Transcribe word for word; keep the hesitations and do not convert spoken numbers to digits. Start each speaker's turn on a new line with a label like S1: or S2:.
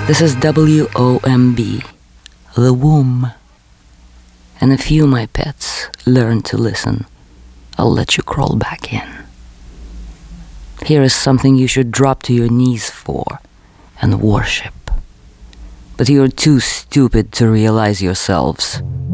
S1: This is W O M B, the womb. And if you, my pets, learn to listen, I'll let you crawl back in. Here is something you should drop to your knees for and worship. But you're too stupid to realize yourselves.